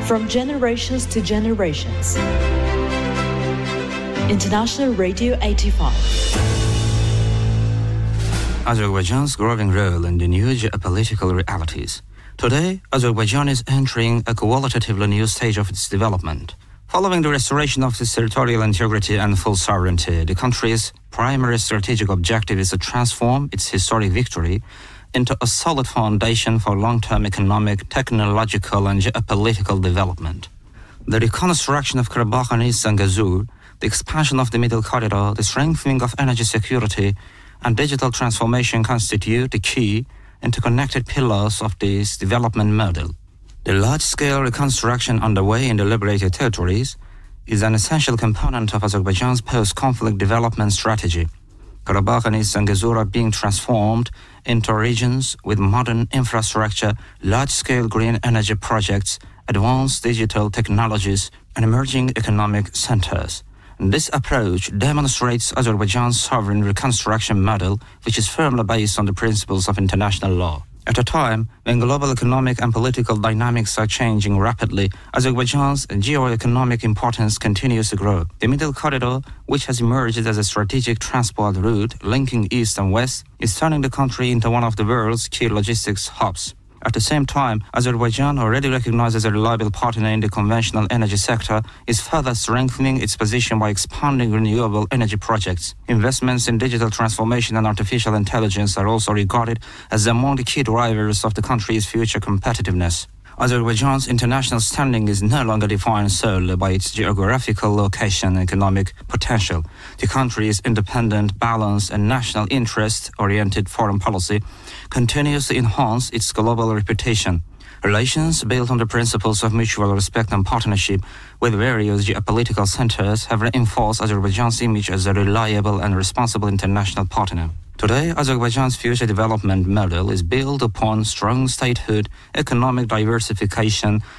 From generations to generations. International Radio 85. Azerbaijan's growing role in the new geopolitical realities. Today, Azerbaijan is entering a qualitatively new stage of its development. Following the restoration of its territorial integrity and full sovereignty, the country's primary strategic objective is to transform its historic victory into a solid foundation for long-term economic, technological, and geopolitical development. The reconstruction of Karabakh and East Zangezur, the expansion of the Middle Corridor, the strengthening of energy security, and digital transformation constitute the key interconnected pillars of this development model. The large-scale reconstruction underway in the liberated territories is an essential component of Azerbaijan's post-conflict development strategy. Karabakh and East Zangezur are being transformed into regions with modern infrastructure, large-scale green energy projects, advanced digital technologies, and emerging economic centers. This approach demonstrates Azerbaijan's sovereign reconstruction model, which is firmly based on the principles of international law. At a time when global economic and political dynamics are changing rapidly, Azerbaijan's geo-economic importance continues to grow. The Middle Corridor, which has emerged as a strategic transport route linking East and West, is turning the country into one of the world's key logistics hubs. At the same time, Azerbaijan, already recognized as a reliable partner in the conventional energy sector, is further strengthening its position by expanding renewable energy projects. Investments in digital transformation and artificial intelligence are also regarded as among the key drivers of the country's future competitiveness. Azerbaijan's international standing is no longer defined solely by its geographical location and economic potential. The country's independent, balanced, and national interest-oriented foreign policy continues to enhance its global reputation. Relations built on the principles of mutual respect and partnership with various geopolitical centers have reinforced Azerbaijan's image as a reliable and responsible international partner. Today, Azerbaijan's future development model is built upon strong statehood, economic diversification,